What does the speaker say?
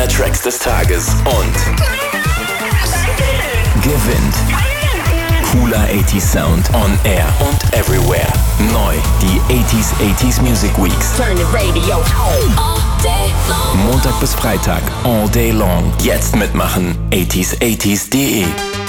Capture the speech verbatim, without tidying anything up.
drei Tracks des Tages und gewinnt cooler achtziger Sound on Air und Everywhere. Neu, die achtziger achtziger Music Weeks. Turn the radio all day long. Montag bis Freitag, all day long. Jetzt mitmachen, achtziger achtziger punkt de.